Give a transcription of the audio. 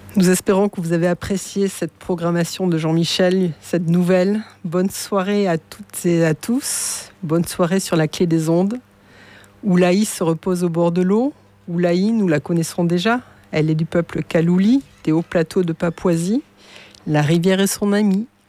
Nous espérons que vous avez apprécié cette programmation de Jean-Michel, cette nouvelle. Bonne soirée à toutes et à tous. Bonne soirée sur la clé des ondes. Oulaï se repose au bord de l'eau. Oulaï, nous la connaissons déjà. Elle est du peuple Kalouli, des hauts plateaux de Papouasie. La rivière est son amie.